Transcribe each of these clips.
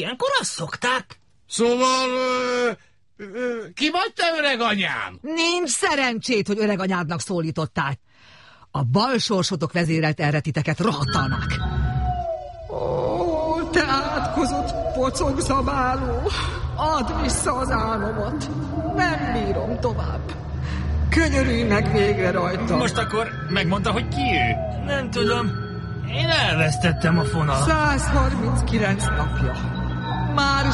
Ilyenkor azt szokták. Szóval... ki vagy te, öreg anyám? Nincs szerencsét, hogy öreg anyádnak szólítottál. A bal sorsotok vezérelt erre titeket, rohadtalmák. Ó, te átkozott pocogzabáló! Add vissza az álmomat! Nem bírom tovább! Könyörülj meg végre rajta! Most akkor megmondta, hogy ki ő? Nem tudom. Én elvesztettem a fonalat. 139 napja. Már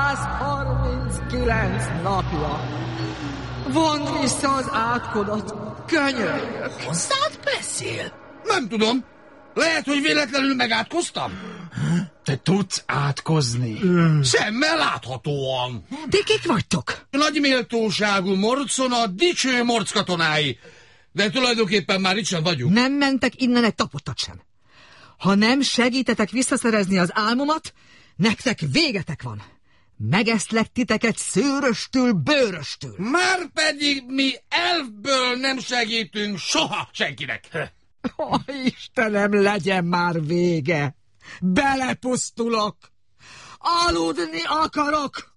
139 napja. Vondd vissza az átkodat. Könyörgök. Hozzád beszél? Nem tudom. Lehet, hogy véletlenül megátkoztam? Te tudsz átkozni? Szemmel láthatóan. Ti kik vagytok? Nagy méltóságú morcon a dicső morc katonái. De tulajdonképpen már itt sem vagyunk. Nem mentek innen egy tapottat sem. Ha nem segítetek visszaszerezni az álmomat, nektek végetek van. Megeszlek titeket szőröstül, bőröstül. Márpedig mi elfből nem segítünk soha senkinek. Ó, Istenem, legyen már vége. Belepusztulok. Aludni akarok.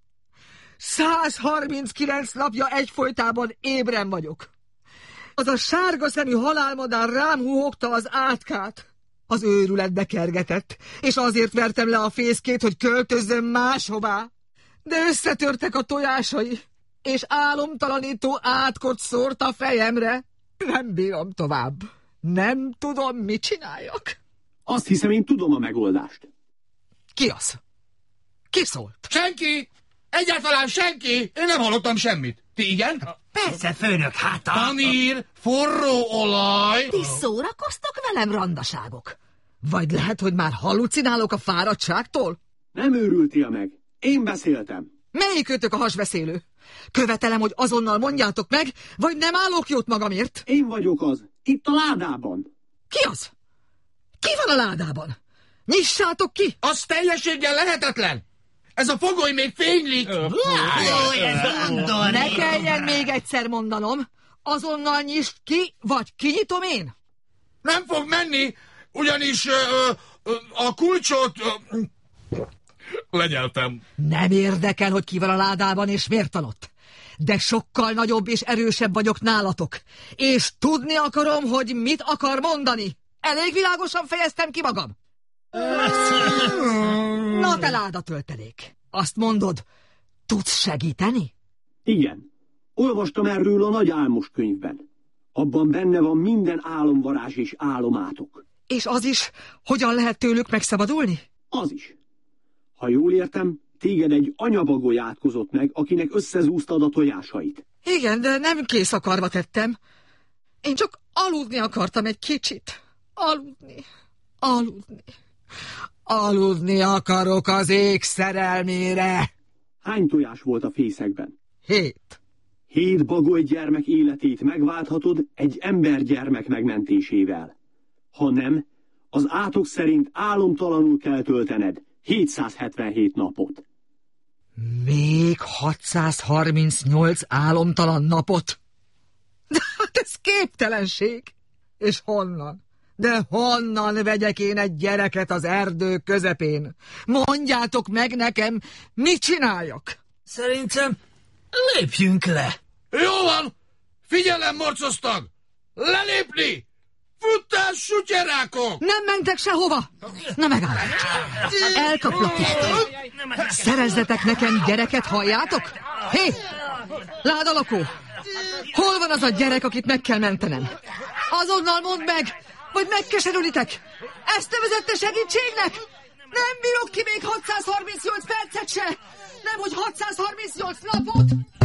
139 napja egyfolytában ébren vagyok. Az a sárga szemű halálmadár rám húhogta az átkát. Az őrületbe kergetett, és azért vertem le a fészkét, hogy költözzön máshová. De összetörtek a tojásai, és álomtalanító átkot szórt a fejemre. Nem bírom tovább. Nem tudom, mit csináljak. Azt hiszem, én tudom a megoldást. Ki az? Ki szólt? Senki! Egyáltalán senki! Én nem hallottam semmit. Ti igen? Persze, főnök, hát Tanír, forró olaj... Ti szórakoztok velem, randaságok? Vagy lehet, hogy már hallucinálok a fáradtságtól? Nem őrültél meg. Én beszéltem. Melyikőtök a hasbeszélő? Követelem, hogy azonnal mondjátok meg, vagy nem állok jót magamért? Én vagyok az. Itt a ládában. Ki az? Ki van a ládában? Nyissátok ki! Az teljességgel lehetetlen! Ez a fogoly még fénylik! ez undor. Ne kelljen még egyszer mondanom. Azonnal nyisd ki, vagy kinyitom én? Nem fog menni, ugyanis a kulcsot lenyeltem. Nem érdekel, hogy ki van a ládában és miért tanott. De sokkal nagyobb és erősebb vagyok nálatok. És tudni akarom, hogy mit akar mondani. Elég világosan fejeztem ki magam. Na te ládatöltelék. Azt mondod, tudsz segíteni? Igen. Olvastam erről a nagy álmos könyvben. Abban benne van minden álomvarázs és álomátok. És az is, hogyan lehet tőlük megszabadulni? Az is. Ha jól értem, téged egy anyabagoly átkozott meg, akinek összezúztad a tojásait. Igen, de nem kész akarva tettem. Én csak aludni akartam egy kicsit. Aludni akarok az ég szerelmére. Hány tojás volt a fészekben? 7. 7 bagoly gyermek életét megválthatod egy embergyermek megmentésével. Ha nem, az átok szerint álomtalanul kell töltened 777 napot. Még 638 álomtalan napot? De hát ez képtelenség. És honnan? De honnan vegyek én egy gyereket az erdő közepén? Mondjátok meg nekem, mit csináljak? Szerintem lépjünk le. Jó van! Figyelem, morcosztag! Lelépni! Futtás, sutyerákok! Nem mentek sehova! Na megállj! Elkaplak titeket! Szerezzetek nekem gyereket, halljátok? Hé! Ládalakó! Hol van az a gyerek, akit meg kell mentenem? Azonnal mondd meg, vagy megkeserülitek! Ezt nevezette segítségnek? Nem bírok ki még 638 percet se! Nemhogy 638 napot!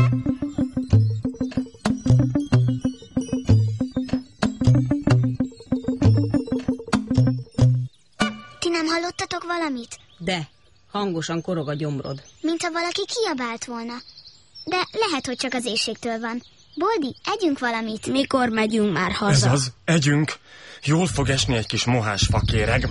Ti nem hallottatok valamit? De, hangosan korog a gyomrod. Mintha valaki kiabált volna. De lehet, hogy csak az éhségtől van. Boldi, együnk valamit. Mikor megyünk már haza? Ez az, együnk. Jól fog esni egy kis mohás fakéreg.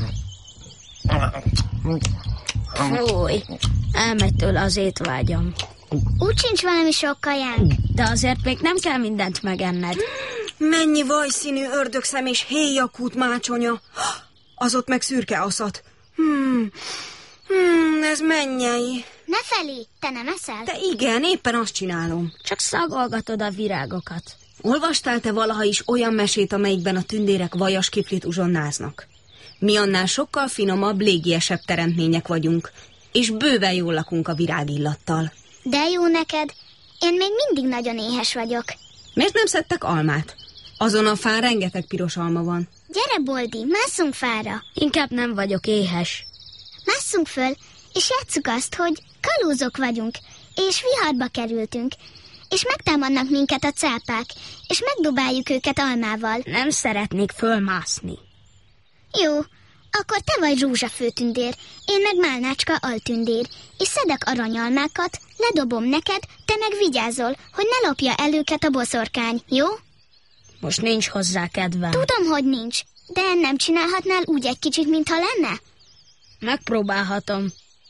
Fúj, elmegy tőle az étvágyam. Úgy sincs valami sok kajánk. De azért még nem kell mindent megenned. Mennyi vajszínű ördögszem és héjakút mácsonya. Az ott meg szürke aszat. Ez mennyei. Nefelé, te nem eszel? De igen, éppen azt csinálom. Csak szagolgatod a virágokat. Olvastál te valaha is olyan mesét, amelyikben a tündérek vajas kiflit uzsonnáznak? Mi annál sokkal finomabb, légiesebb teremtmények vagyunk, és bőven jól lakunk a virágillattal. De jó neked. Én még mindig nagyon éhes vagyok. Miért nem szedtek almát? Azon a fán rengeteg piros alma van. Gyere, Boldi, másszunk fára. Inkább nem vagyok éhes. Másszunk föl, és játsszuk azt, hogy kalózok vagyunk, és viharba kerültünk, és megtámadnak minket a cápák, és megdobáljuk őket almával. Nem szeretnék fölmászni. Jó, akkor te vagy rózsafőtündér, én meg málnácska altündér, és szedek aranyalmákat, ledobom neked, te meg vigyázol, hogy ne lopja el őket a boszorkány, jó? Most nincs hozzá kedvem. Tudom, hogy nincs, de nem csinálhatnál úgy egy kicsit, mintha lenne? Megpróbálhatom.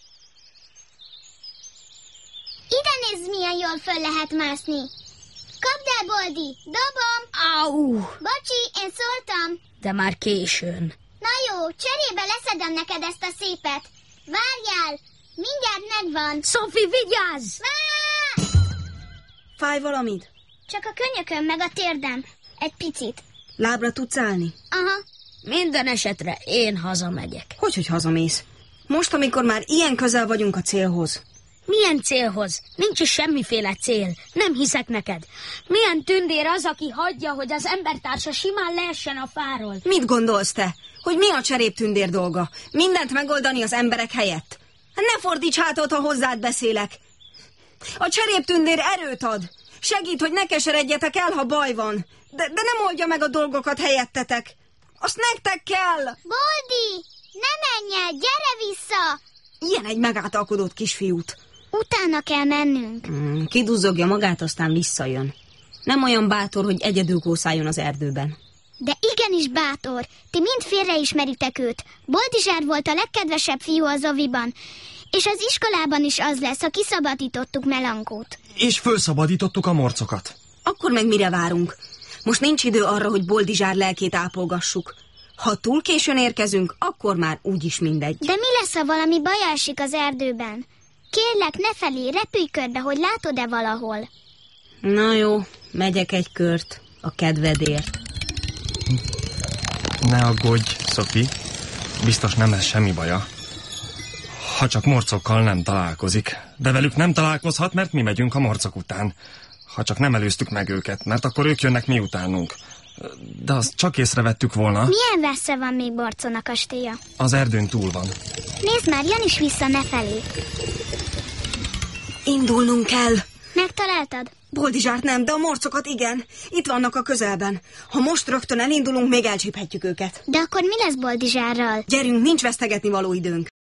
Ide nézd, milyen jól föl lehet mászni. Kapd el, Boldi, dobom. Au! Bocsi, én szóltam. De már későn. Na jó, cserébe leszedem neked ezt a szépet. Várjál, mindjárt megvan. Sophie, vigyázz! Fáj valamit? Csak a könyököm meg a térdem. Egy picit. Lábra tudsz állni? Aha. Minden esetre én hazamegyek. Hogy hazamész? Most, amikor már ilyen közel vagyunk a célhoz. Milyen célhoz? Nincs is semmiféle cél. Nem hiszek neked. Milyen tündér az, aki hagyja, hogy az embertársa simán leessen a fáról? Mit gondolsz te? Hogy mi a cseréptündér dolga? Mindent megoldani az emberek helyett? Ne fordíts hátat, ha hozzád beszélek. A cseréptündér erőt ad. Segít, hogy ne keseredjetek el, ha baj van. De nem oldja meg a dolgokat helyettetek. Azt nektek kell. Boldi, ne menj el, gyere vissza. Ilyen egy megáltalkodott kisfiút. Utána kell mennünk. Kiduzzogja magát, aztán visszajön. Nem olyan bátor, hogy egyedül kószáljon az erdőben. De igenis bátor. Ti mind félreismeritek őt. Boldizsár volt a legkedvesebb fiú az oviban. És az iskolában is az lesz, ha kiszabadítottuk Melankót. És fölszabadítottuk a morcokat. Akkor meg mire várunk? Most nincs idő arra, hogy Boldizsár lelkét ápolgassuk. Ha túl későn érkezünk, akkor már úgyis mindegy. De mi lesz, ha valami baj esik az erdőben? Kérlek, ne felé, repülj körbe, hogy látod-e valahol. Na jó, megyek egy kört a kedvedért. Ne aggódj, Sophie. Biztos nem lesz semmi baja. Ha csak morcokkal nem találkozik. De velük nem találkozhat, mert mi megyünk a morcok után. Ha csak nem előztük meg őket, mert akkor ők jönnek mi utánunk. De azt csak észrevettük volna. Milyen messze van még Borcon a kastélya? Az erdőn túl van. Nézd már, jön is vissza ne felé. Indulnunk kell. Megtaláltad? Boldizsárt nem, de a morcokat igen. Itt vannak a közelben. Ha most rögtön elindulunk, még elcsíphetjük őket. De akkor mi lesz Boldizsárral? Gyerünk, nincs vesztegetni való időnk.